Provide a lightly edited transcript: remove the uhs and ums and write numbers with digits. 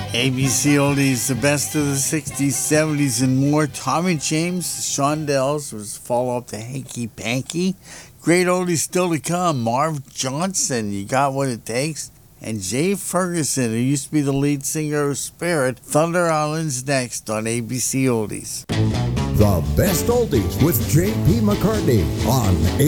ABC Oldies, the best of the 60s, 70s, and more. Tommy James, Shondells was follow-up to Hanky Panky. Great oldies still to come. Marv Johnson, You Got What It Takes. And Jay Ferguson, who used to be the lead singer of Spirit. Thunder Island's next on ABC Oldies. The best oldies with J.P. McCartney on